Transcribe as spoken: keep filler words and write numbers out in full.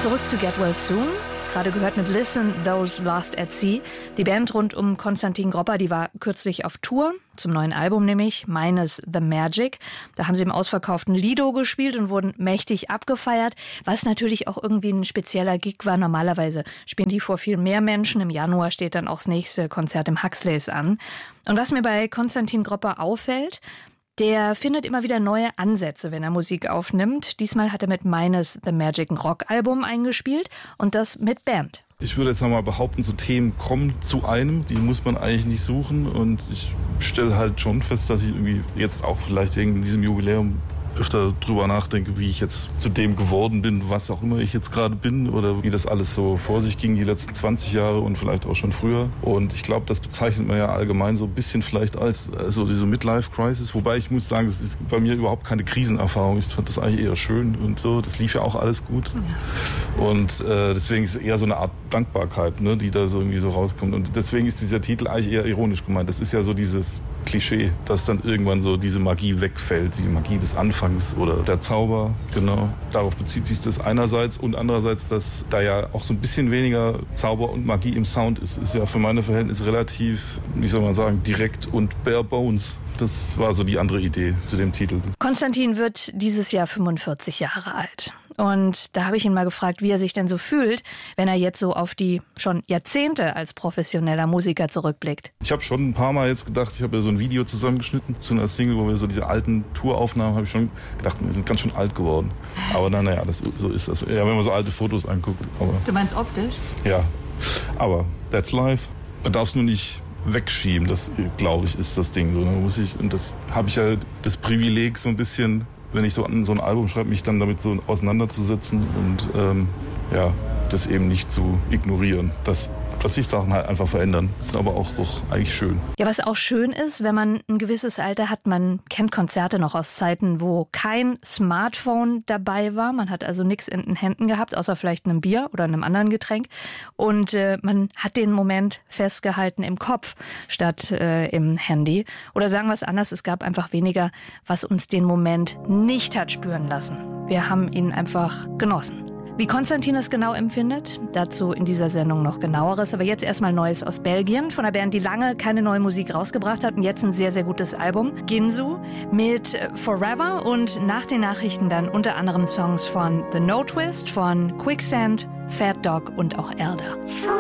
Zurück zu Get Well Soon. Gerade gehört mit Listen Those Lost at Sea. Die Band rund um Konstantin Gropper, die war kürzlich auf Tour, zum neuen Album nämlich, meines The Magic. Da haben sie im ausverkauften Lido gespielt und wurden mächtig abgefeiert, was natürlich auch irgendwie ein spezieller Gig war. Normalerweise spielen die vor viel mehr Menschen. Im Januar steht dann auch das nächste Konzert im Huxleys an. Und was mir bei Konstantin Gropper auffällt, der findet immer wieder neue Ansätze, wenn er Musik aufnimmt. Diesmal hat er mit meines The Magic ein Rock-Album eingespielt und das mit Band. Ich würde jetzt mal behaupten, so Themen kommen zu einem, die muss man eigentlich nicht suchen. Und ich stelle halt schon fest, dass ich irgendwie jetzt auch vielleicht wegen diesem Jubiläum öfter drüber nachdenke, wie ich jetzt zu dem geworden bin, was auch immer ich jetzt gerade bin oder wie das alles so vor sich ging die letzten zwanzig Jahre und vielleicht auch schon früher. Und ich glaube, das bezeichnet man ja allgemein so ein bisschen vielleicht als also diese Midlife-Crisis. Wobei ich muss sagen, das ist bei mir überhaupt keine Krisenerfahrung. Ich fand das eigentlich eher schön und so. Das lief ja auch alles gut. Ja. Und äh, deswegen ist es eher so eine Art Dankbarkeit, ne, die da so irgendwie so rauskommt. Und deswegen ist dieser Titel eigentlich eher ironisch gemeint. Das ist ja so dieses Klischee, dass dann irgendwann so diese Magie wegfällt, die Magie des Anfangs oder der Zauber, genau. Darauf bezieht sich das einerseits und andererseits, dass da ja auch so ein bisschen weniger Zauber und Magie im Sound ist. Ist ja für meine Verhältnisse relativ, wie soll man sagen, direkt und bare bones. Das war so die andere Idee zu dem Titel. Konstantin wird dieses Jahr fünfundvierzig Jahre alt. Und da habe ich ihn mal gefragt, wie er sich denn so fühlt, wenn er jetzt so auf die schon Jahrzehnte als professioneller Musiker zurückblickt. Ich habe schon ein paar Mal jetzt gedacht, ich habe ja so ein Video zusammengeschnitten zu einer Single, wo wir so diese alten Touraufnahmen, habe ich schon gedacht, wir sind ganz schön alt geworden. Aber na, naja, das, so ist das. Ja, wenn man so alte Fotos anguckt. Aber, du meinst optisch? Ja, aber that's life. Man darf es nur nicht wegschieben, das, glaube ich, ist das Ding. So, da muss ich, und das habe ich ja das Privileg so ein bisschen, wenn ich so an so ein Album schreibe, mich dann damit so auseinanderzusetzen und ähm, ja, das eben nicht zu ignorieren. Das, dass sich Sachen halt einfach verändern. Das ist aber auch, auch eigentlich schön. Ja, was auch schön ist, wenn man ein gewisses Alter hat, man kennt Konzerte noch aus Zeiten, wo kein Smartphone dabei war. Man hat also nichts in den Händen gehabt, außer vielleicht einem Bier oder einem anderen Getränk. Und äh, man hat den Moment festgehalten im Kopf statt äh, im Handy. Oder sagen wir es anders, es gab einfach weniger, was uns den Moment nicht hat spüren lassen. Wir haben ihn einfach genossen. Wie Konstantin es genau empfindet, dazu in dieser Sendung noch genaueres. Aber jetzt erstmal Neues aus Belgien, von einer Band, die lange keine neue Musik rausgebracht hat und jetzt ein sehr, sehr gutes Album. Ginzu mit Forever und nach den Nachrichten dann unter anderem Songs von The No Twist, von Quicksand, Fat Dog und auch Elder.